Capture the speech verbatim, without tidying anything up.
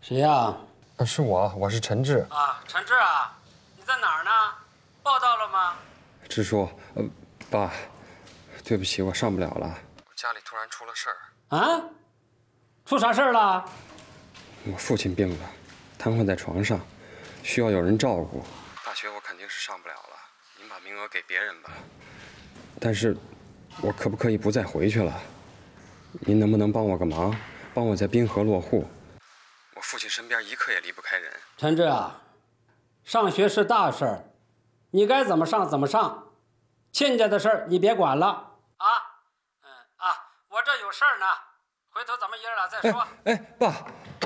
谁呀？ 啊，是我，我是陈志。 啊，陈志啊，你在哪儿呢？报到了吗？ 志叔，呃，爸，对不起，我上不了了。我家里突然出了事儿。 啊？出啥事儿了？ 我父亲病了，瘫痪在床上，需要有人照顾。大学我肯定是上不了了，您把名额给别人吧。但是，我可不可以不再回去了？您能不能帮我个忙，帮我在滨河落户？我父亲身边一刻也离不开人。 陈志啊，上学是大事儿，你该怎么上怎么上，亲家的事儿你别管了啊。嗯啊，我这有事儿呢，回头咱们爷俩再说。 哎，哎爸。